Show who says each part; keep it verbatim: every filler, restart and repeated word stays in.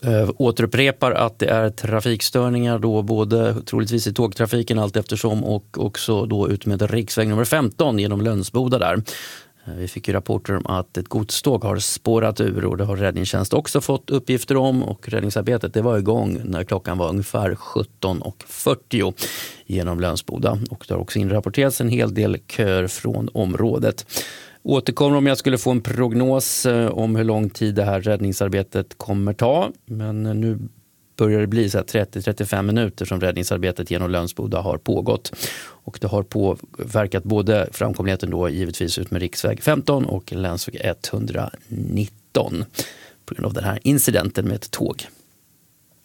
Speaker 1: Äh, återupprepar att det är trafikstörningar då både troligtvis i tågtrafiken allt eftersom och också då ut med riksväg nummer femton genom Lönsboda där. Äh, vi fick ju rapporter om att ett godståg har spårat ur och det har räddningstjänst också fått uppgifter om, och räddningsarbetet det var igång när klockan var ungefär sjutton fyrtio genom Lönsboda, och det har också inrapporterats en hel del köer från området. Återkommer om jag skulle få en prognos om hur lång tid det här räddningsarbetet kommer ta. Men nu börjar det bli så här trettio till trettiofem minuter som räddningsarbetet genom Lönsboda har pågått. Och det har påverkat både framkomligheten då givetvis ut med riksväg femton och länsväg etthundranitton på grund av den här incidenten med ett tåg.